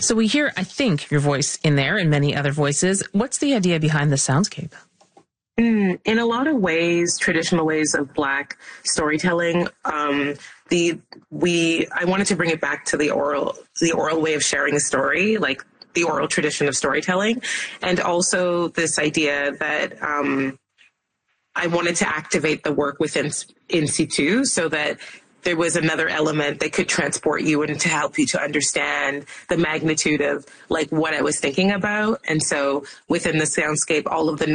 So we hear, I think, your voice in there and many other voices. What's the idea behind the soundscape? In a lot of ways, traditional ways of Black storytelling, I wanted to bring it back to the oral way of sharing a story, like the oral tradition of storytelling, and also this idea that I wanted to activate the work within in situ so that there was another element that could transport you and to help you to understand the magnitude of like what I was thinking about. And so within the soundscape, all of the